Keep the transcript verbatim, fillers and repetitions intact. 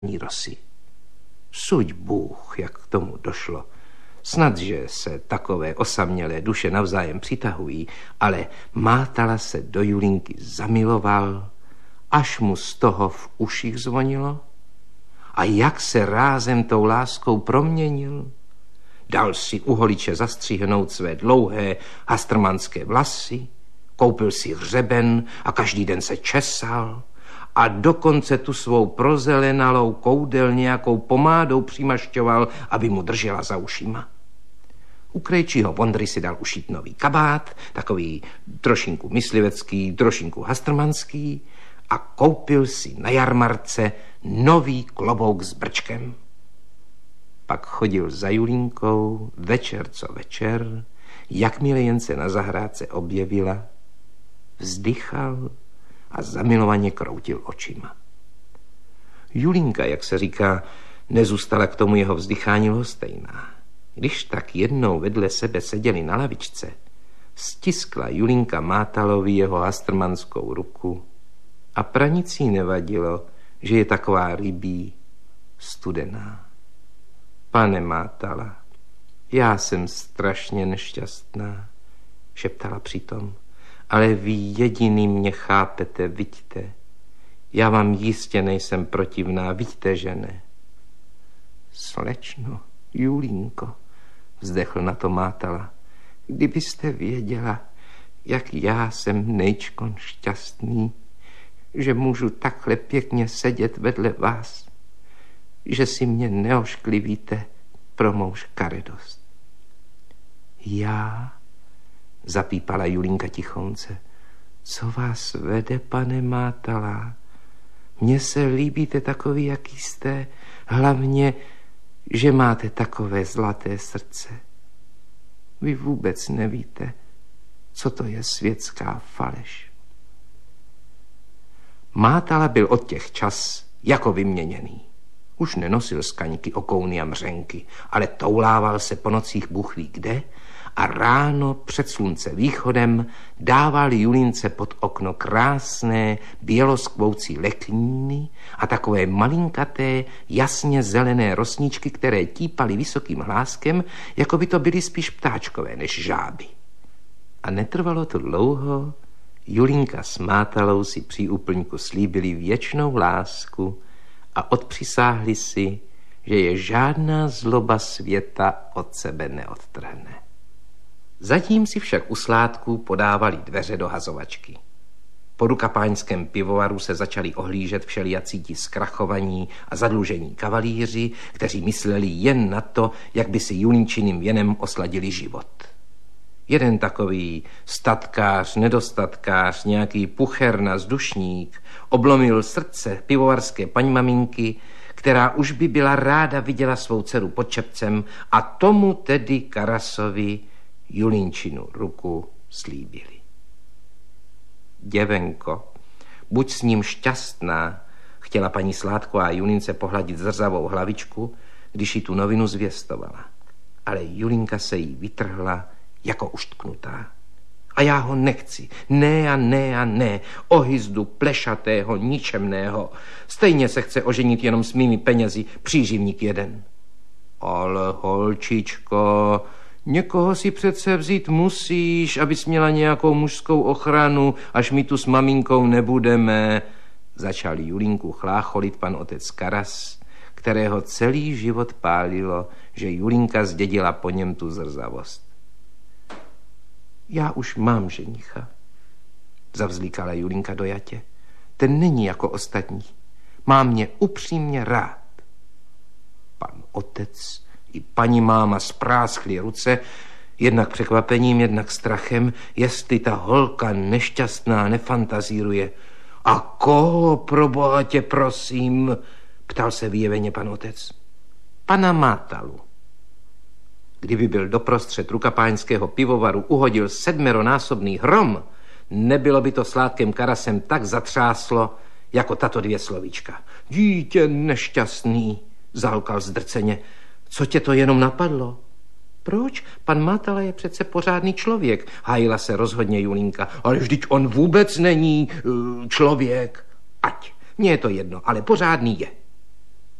rosy. Suď Bůh, jak k tomu došlo. Snad, že se takové osamělé duše navzájem přitahují, ale Mátala se do Julinky zamiloval, až mu z toho v uších zvonilo. A jak se rázem tou láskou proměnil. Dal si u holiče zastříhnout své dlouhé hastrmanské vlasy, koupil si hřeben a každý den se česal a dokonce tu svou prozelenalou koudel nějakou pomádou přimašťoval, aby mu držela za ušima. U krejčího Vondry si dal ušít nový kabát, takový trošinku myslivecký, trošinku hastrmanský, a koupil si na jarmarce nový klobouk s brčkem. Pak chodil za Julínkou večer co večer, jakmile jen se na zahrádce objevila, vzdychal a zamilovaně kroutil očima. Julínka, jak se říká, nezůstala k tomu jeho vzdychání lhostejná. Když tak jednou vedle sebe seděli na lavičce, stiskla Julínka Mátalovi jeho hastrmanskou ruku a pranicí nevadilo, že je taková rybí, studená. Pane Mátala, já jsem strašně nešťastná, šeptala přitom, ale vy jediný mě chápete, viďte. Já vám jistě nejsem protivná, viďte, že ne. Slečno, Julínko, vzdechl na to Mátala, kdybyste věděla, jak já jsem nejčkon šťastný, že můžu takhle pěkně sedět vedle vás, že si mě neošklivíte pro mou škaredost. Já, zapípala Julínka tichonce, co vás vede, pane Mátala? Mně se líbíte takový, jaký jste, hlavně, že máte takové zlaté srdce. Vy vůbec nevíte, co to je světská faleš. Mátala byl od těch čas jako vyměněný. Už nenosil skaňky, okouny a mřenky, ale toulával se po nocích Bůh ví kde a ráno před slunce východem dával Julínce pod okno krásné běloskvoucí lekníny a takové malinkaté, jasně zelené rosničky, které típaly vysokým hláskem, jako by to byly spíš ptáčkové než žáby. A netrvalo to dlouho, Julínka s Mátalou si při úplňku slíbili věčnou lásku a odpřisáhli si, že je žádná zloba světa od sebe neodtrhne. Zatím si však u sládků podávali dveře do hazovačky. Po Dukapáňském pivovaru se začali ohlížet všelijací ti zkrachovaní a zadlužení kavalíři, kteří mysleli jen na to, jak by si Julínčiným věnem osladili život. Jeden takový statkář, nedostatkář, nějaký pucherna, vzdušník, oblomil srdce pivovarské paní maminky, která už by byla ráda viděla svou dceru pod čepcem, a tomu tedy Karasovi Julínčinu ruku slíbili. Děvenko, buď s ním šťastná, chtěla paní Sládková Julínce pohladit zrzavou hlavičku, když jí tu novinu zvěstovala. Ale Julínka se jí vytrhla jako uštknutá. A já ho nechci. Ne a ne a ne. Ohyzdu plešatého, ničemného. Stejně se chce oženit jenom s mými penězi, příživník jeden. Ale holčičko, někoho si přece vzít musíš, abys měla nějakou mužskou ochranu, až my tu s maminkou nebudeme. Začal Julínku chlácholit pan otec Karas, kterého celý život pálilo, že Julínka zdědila po něm tu zrzavost. Já už mám ženicha, zavzlíkala Julínka dojatě. Ten není jako ostatní. Má mě upřímně rád. Pan otec i paní máma spráskli ruce, jednak překvapením, jednak strachem, jestli ta holka nešťastná nefantazíruje. A koho, proboha tě prosím, ptal se vyjeveně pan otec. Pana Mátalu. Kdyby byl doprostřed Rukapáňského pivovaru uhodil sedmeronásobný hrom, nebylo by to Sládkem Karasem tak zatřáslo, jako tato dvě slovíčka. Dítě nešťastný, zalkal zdrceně. Co tě to jenom napadlo? Proč? Pan Mátala je přece pořádný člověk, hájila se rozhodně Julínka. Ale vždyť on vůbec není uh, člověk. Ať, mně je to jedno, ale pořádný je.